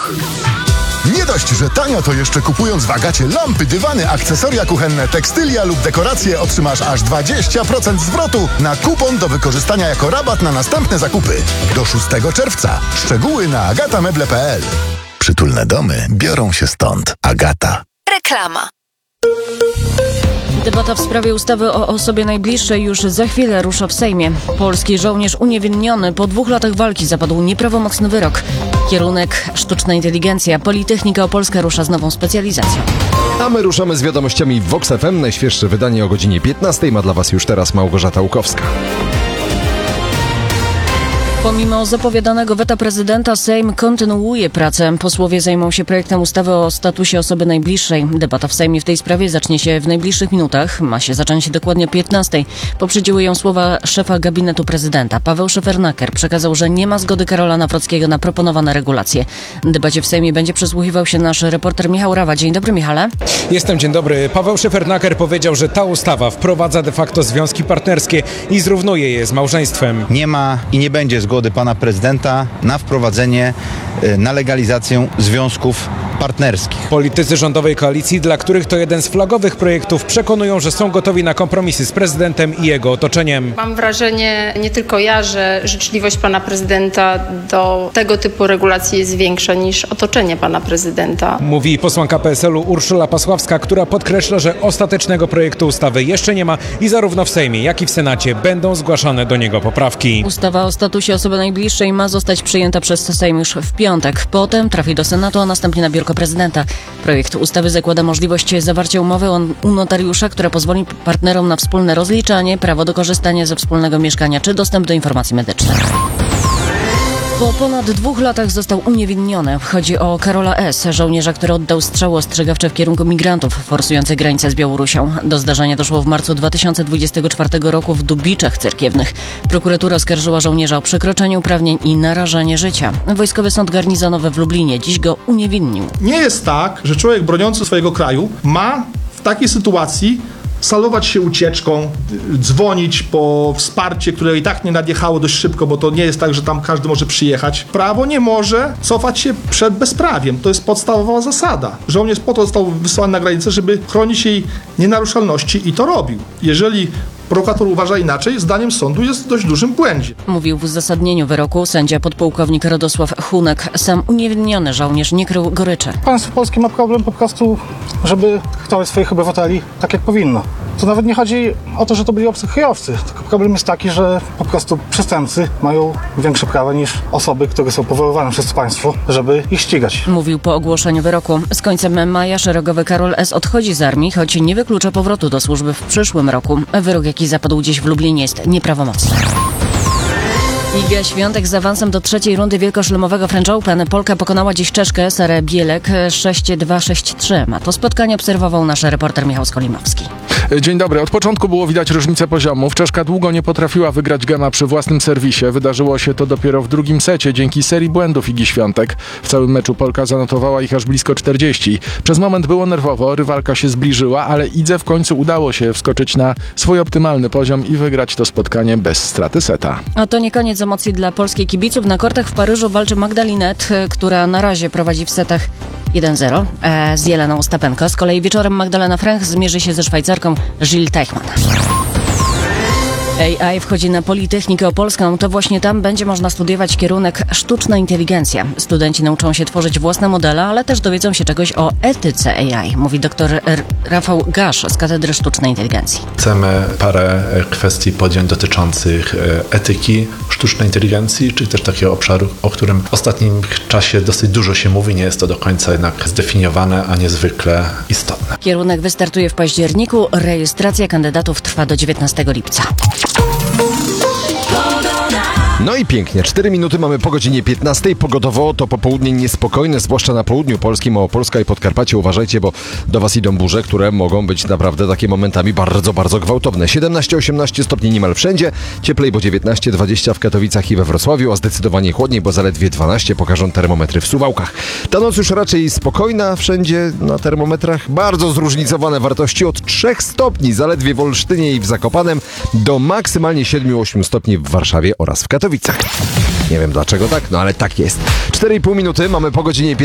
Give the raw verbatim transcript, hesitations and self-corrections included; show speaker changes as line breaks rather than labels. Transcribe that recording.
rok. Nie dość, że tanio, to jeszcze kupując w Agacie lampy, dywany, akcesoria kuchenne, tekstylia lub dekoracje otrzymasz aż dwadzieścia procent zwrotu na kupon do wykorzystania jako rabat na następne zakupy. Do szóstego czerwca. Szczegóły na agatameble kropka p l. Przytulne domy biorą się stąd. Agata.
Reklama.
Debata w sprawie ustawy o osobie najbliższej już za chwilę rusza w Sejmie. Polski żołnierz uniewinniony po dwóch latach walki zapadł nieprawomocny wyrok. Kierunek sztuczna inteligencja. Politechnika Opolska rusza z nową specjalizacją.
A my ruszamy z wiadomościami w Vox F M. Najświeższe wydanie o godzinie piętnastej ma dla Was już teraz Małgorzata Łukowska.
Pomimo zapowiadanego weta prezydenta, Sejm kontynuuje pracę. Posłowie zajmą się projektem ustawy o statusie osoby najbliższej. Debata w Sejmie w tej sprawie zacznie się w najbliższych minutach. Ma się zacząć dokładnie o piętnastej. Poprzedziły ją słowa szefa gabinetu prezydenta. Paweł Szefernaker przekazał, że nie ma zgody Karola Nawrockiego na proponowane regulacje. Debacie w Sejmie będzie przysłuchiwał się nasz reporter Michał Rawa. Dzień dobry, Michale.
Jestem, dzień dobry. Paweł Szefernaker powiedział, że ta ustawa wprowadza de facto związki partnerskie i zrównuje je z małżeństwem.
Nie ma i nie będzie zgody pana prezydenta na wprowadzenie, na legalizację związków partnerskich.
Politycy rządowej koalicji, dla których to jeden z flagowych projektów, przekonują, że są gotowi na kompromisy z prezydentem i jego otoczeniem.
Mam wrażenie, nie tylko ja, że życzliwość pana prezydenta do tego typu regulacji jest większa niż otoczenie pana prezydenta.
Mówi posłanka P S L u Urszula Pasławska, która podkreśla, że ostatecznego projektu ustawy jeszcze nie ma i zarówno w Sejmie, jak i w Senacie będą zgłaszane do niego poprawki.
Ustawa o statusie osoby najbliższej ma zostać przyjęta przez Sejm już w piątek. Potem trafi do Senatu, a następnie na biurko prezydenta. Projekt ustawy zakłada możliwość zawarcia umowy u notariusza, która pozwoli partnerom na wspólne rozliczanie, prawo do korzystania ze wspólnego mieszkania czy dostęp do informacji medycznych. Po ponad dwóch latach został uniewinniony. Chodzi o Karola S., żołnierza, który oddał strzały ostrzegawcze w kierunku migrantów forsujących granicę z Białorusią. Do zdarzenia doszło w marcu dwa tysiące dwudziestego czwartego roku w Dubiczach Cerkiewnych. Prokuratura oskarżyła żołnierza o przekroczenie uprawnień i narażenie życia. Wojskowy Sąd Garnizonowy w Lublinie dziś go uniewinnił.
Nie jest tak, że człowiek broniący swojego kraju ma w takiej sytuacji salować się ucieczką, dzwonić po wsparcie, które i tak nie nadjechało dość szybko, bo to nie jest tak, że tam każdy może przyjechać. Prawo nie może cofać się przed bezprawiem. To jest podstawowa zasada. Żołnierz po to został wysłany na granicę, żeby chronić jej nienaruszalności i to robił. Jeżeli prokurator uważa inaczej, zdaniem sądu jest w dość dużym błędzie.
Mówił w uzasadnieniu wyroku sędzia podpułkownik Radosław Hunek. Sam uniewinniony żołnierz nie krył goryczy.
Państwo polskie ma problem po prostu, żeby traktować swoich obywateli tak, jak powinno. To nawet nie chodzi o to, że to byli obcokrajowcy, tylko problem jest taki, że po prostu przestępcy mają większe prawa niż osoby, które są powoływane przez państwo, żeby ich ścigać.
Mówił po ogłoszeniu wyroku. Z końcem maja szeregowy Karol S. odchodzi z armii, choć nie wyklucza powrotu do służby w przyszłym roku. Wyrok, jaki zapadł dziś w Lublinie, jest nieprawomocny. Iga Świątek z awansem do trzeciej rundy wielkoszlemowego French Open. Polka pokonała dziś Czeszkę Sarę Bielek sześć dwa sześć trzy. A to spotkanie obserwował nasz reporter Michał Skolimowski.
Dzień dobry. Od początku było widać różnicę poziomów. Czeszka długo nie potrafiła wygrać gema przy własnym serwisie. Wydarzyło się to dopiero w drugim secie dzięki serii błędów Igi Świątek. W całym meczu Polka zanotowała ich aż blisko czterdzieści. Przez moment było nerwowo, rywalka się zbliżyła, ale Idze w końcu udało się wskoczyć na swój optymalny poziom i wygrać to spotkanie bez straty seta.
A to nie koniec emocji dla polskich kibiców. Na kortach w Paryżu walczy Magdalinet, która na razie prowadzi w setach jeden zero e, z Jeleną Ostapenko. Z kolei wieczorem Magdalena Franch zmierzy się ze Szwajcarką Gilles Teichmann. A I wchodzi na Politechnikę Opolską. To właśnie tam będzie można studiować kierunek sztuczna inteligencja. Studenci nauczą się tworzyć własne modele, ale też dowiedzą się czegoś o etyce A I, mówi dr R- Rafał Gasz z Katedry Sztucznej Inteligencji.
Chcemy parę kwestii podjąć dotyczących etyki sztucznej inteligencji, czyli też takiego obszaru, o którym w ostatnim czasie dosyć dużo się mówi. Nie jest to do końca jednak zdefiniowane, a niezwykle istotne.
Kierunek wystartuje w październiku. Rejestracja kandydatów trwa do dziewiętnastego lipca.
No i pięknie, cztery minuty mamy po godzinie piętnastej. Pogodowo to popołudnie niespokojne, zwłaszcza na południu Polski, Małopolska i Podkarpacie. Uważajcie, bo do was idą burze, które mogą być naprawdę takie momentami bardzo, bardzo gwałtowne. siedemnaście osiemnaście stopni niemal wszędzie, cieplej, bo dziewiętnaście dwadzieścia w Katowicach i we Wrocławiu, a zdecydowanie chłodniej, bo zaledwie dwanaście pokażą termometry w Suwałkach. Ta noc już raczej spokojna, wszędzie na termometrach bardzo zróżnicowane wartości od trzech stopni, zaledwie w Olsztynie i w Zakopanem, do maksymalnie siedem osiem stopni w Warszawie oraz w Katowicach. Nie wiem dlaczego tak, no ale tak jest. cztery i pół minuty mamy po godzinie piętnastej.